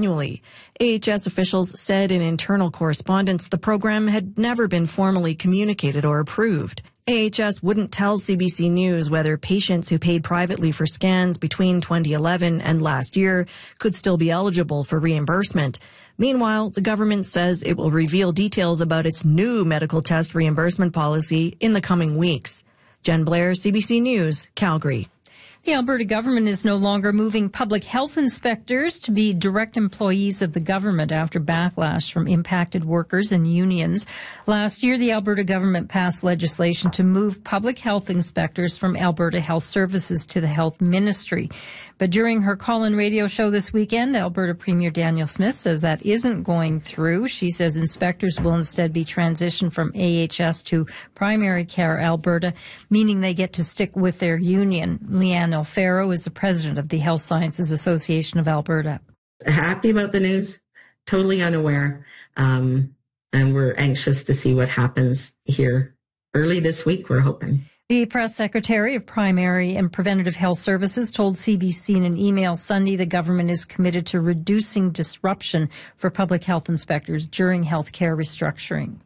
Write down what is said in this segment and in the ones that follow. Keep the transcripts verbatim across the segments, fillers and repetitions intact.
annually. A H S officials said in internal correspondence the program had never been formally communicated or approved. A H S wouldn't tell C B C News whether patients who paid privately for scans between twenty eleven and last year could still be eligible for reimbursement. Meanwhile, the government says it will reveal details about its new medical test reimbursement policy in the coming weeks. Jen Blair, C B C News, Calgary. The Alberta government is no longer moving public health inspectors to be direct employees of the government after backlash from impacted workers and unions. Last year, the Alberta government passed legislation to move public health inspectors from Alberta Health Services to the Health Ministry. But during her call-in radio show this weekend, Alberta Premier Danielle Smith says that isn't going through. She says inspectors will instead be transitioned from A H S to Primary Care Alberta, meaning they get to stick with their union. Leanne Alfaro is the president of the Health Sciences Association of Alberta. Happy about the news, totally unaware, um, and we're anxious to see what happens here early this week, we're hoping. The press secretary of Primary and Preventative Health Services told C B C in an email Sunday the government is committed to reducing disruption for public health inspectors during healthcare restructuring.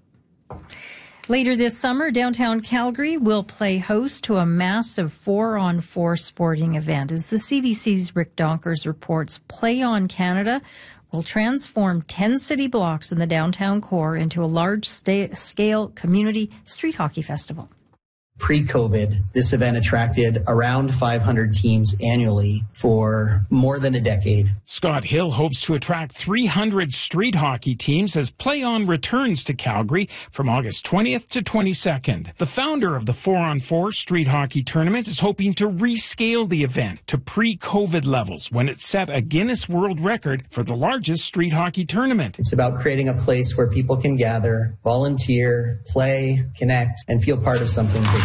Later this summer, downtown Calgary will play host to a massive four-on-four sporting event. As the C B C's Rick Donkers reports, Play On Canada will transform ten city blocks in the downtown core into a large-scale community street hockey festival. Pre-COVID, this event attracted around five hundred teams annually for more than a decade. Scott Hill hopes to attract three hundred street hockey teams as Play On returns to Calgary from August twentieth to twenty-second. The founder of the four on four street hockey tournament is hoping to rescale the event to pre-COVID levels when it set a Guinness World Record for the largest street hockey tournament. It's about creating a place where people can gather, volunteer, play, connect, and feel part of something bigger.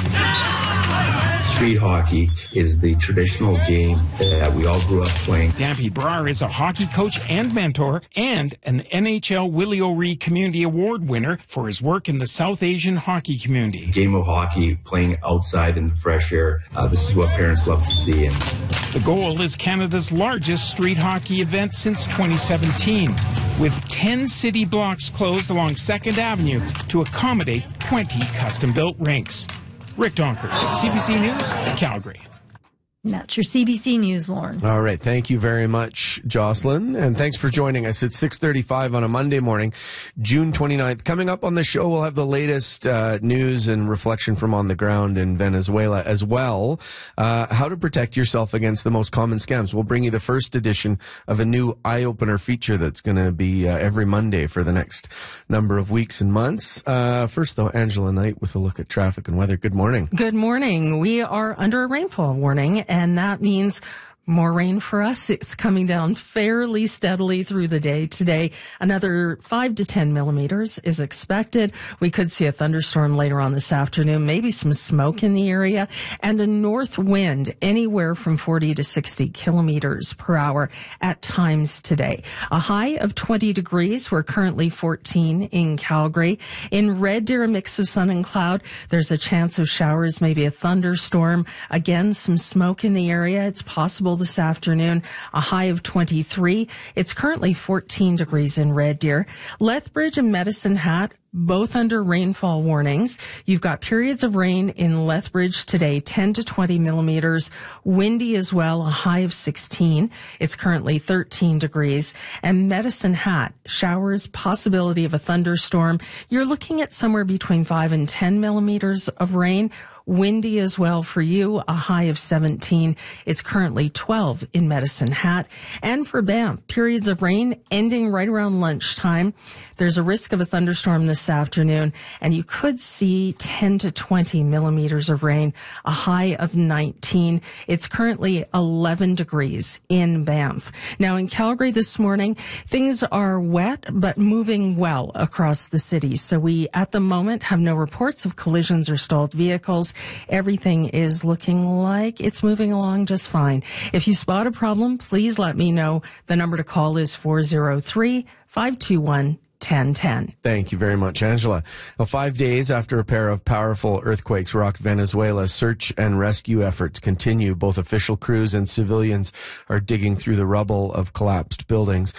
Street hockey is the traditional game that we all grew up playing. Dampy Brar is a hockey coach and mentor and an N H L Willie O'Ree Community Award winner for his work in the South Asian hockey community. Game of hockey, playing outside in the fresh air, uh, this is what parents love to see. And the goal is Canada's largest street hockey event since twenty seventeen, with ten city blocks closed along second Avenue to accommodate twenty custom-built rinks. Rick Donkers, C B C News, Calgary. That's your C B C News, Lauren. All right. Thank you very much, Jocelyn. And thanks for joining us at six thirty-five on a Monday morning, June twenty-ninth. Coming up on the show, we'll have the latest uh, news and reflection from on the ground in Venezuela as well. Uh, how to protect yourself against the most common scams. We'll bring you the first edition of a new eye-opener feature that's going to be uh, every Monday for the next number of weeks and months. Uh, first, though, Angela Knight with a look at traffic and weather. Good morning. Good morning. We are under a rainfall warning, and that means more rain for us. It's coming down fairly steadily through the day today. Another five to ten millimeters is expected. We could see a thunderstorm later on this afternoon, maybe some smoke in the area, and a north wind anywhere from forty to sixty kilometers per hour at times today. A high of twenty degrees. We're currently fourteen in Calgary. In Red Deer, a mix of sun and cloud. There's a chance of showers, maybe a thunderstorm. Again, some smoke in the area. It's possible this afternoon, a high of twenty-three. It's currently fourteen degrees in Red Deer. Lethbridge and Medicine Hat, both under rainfall warnings. You've got periods of rain in Lethbridge today, ten to twenty millimeters. Windy as well, a high of sixteen. It's currently thirteen degrees. And Medicine Hat, showers, possibility of a thunderstorm. You're looking at somewhere between five and ten millimeters of rain. Windy as well for you, a high of seventeen. It's currently twelve in Medicine Hat. And for Banff, periods of rain ending right around lunchtime. There's a risk of a thunderstorm this afternoon, and you could see ten to twenty millimeters of rain, a high of nineteen. It's currently eleven degrees in Banff. Now in Calgary this morning, things are wet but moving well across the city. So we, at the moment, have no reports of collisions or stalled vehicles. Everything is looking like it's moving along just fine. If you spot a problem, please let me know. The number to call is four oh three, five two one, ten ten. Thank you very much, Angela. Well, five days after a pair of powerful earthquakes rocked Venezuela, search and rescue efforts continue. Both official crews and civilians are digging through the rubble of collapsed buildings.